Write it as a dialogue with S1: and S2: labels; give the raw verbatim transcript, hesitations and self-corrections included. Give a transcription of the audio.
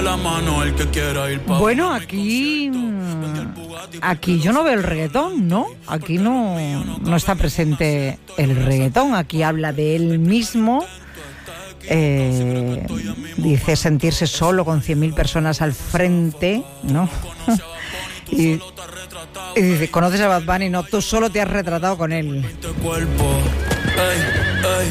S1: la mano el que quiera ir pa'
S2: Bueno, aquí aquí yo no veo el reggaetón, ¿no? Aquí no, no está presente el reggaetón. Aquí habla de él mismo. Eh, dice sentirse solo con cien mil personas al frente, ¿no? y, y dice, ¿conoces a Bad Bunny? No, tú solo te has retratado con él.